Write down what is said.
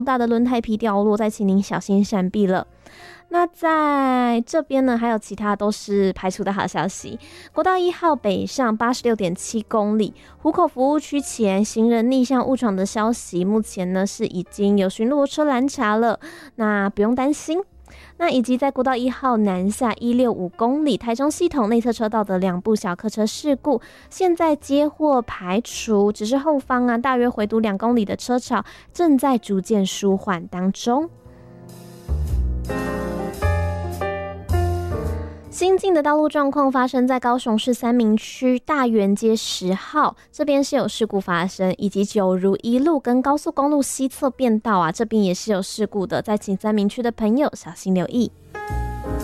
大的轮胎皮掉落，再请您小心闪避了。那在这边呢，还有其他都是排除的好消息。国道1号北上86.7公里，湖口服务区前行人逆向误闯的消息，目前呢是已经有巡逻车拦查了，那不用担心。那以及在国道1号南下165公里，台中系统内侧车道的2部小客车事故，现在接获排除，只是后方大约回堵2公里的车潮正在逐渐舒缓当中。新进的道路状况发生在高雄市三民区大园街10号，这边是有事故发生，以及九如一路跟高速公路西侧变道这边也是有事故的，再请三民区的朋友小心留意。